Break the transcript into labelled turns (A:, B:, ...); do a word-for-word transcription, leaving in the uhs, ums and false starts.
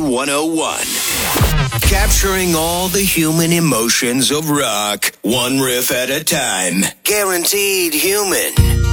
A: one oh one. Capturing all the human emotions of rock, one riff at a time. Guaranteed human.